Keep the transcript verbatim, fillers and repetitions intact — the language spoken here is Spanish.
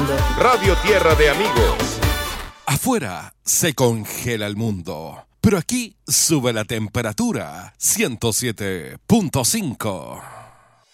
mundo. Radio Tierra de Amigos. Afuera se congela el mundo, pero aquí sube la temperatura. ciento siete punto cinco.